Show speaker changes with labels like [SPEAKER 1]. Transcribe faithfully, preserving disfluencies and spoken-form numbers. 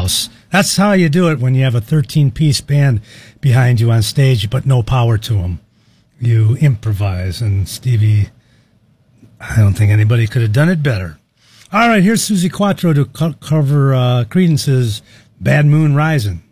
[SPEAKER 1] house. That's how you do it when you have a thirteen-piece band behind you on stage, but no power to them. You improvise, and Stevie, I don't think anybody could have done it better. All right, here's Suzi Quatro to co cover uh, Creedence's Bad Moon Rising.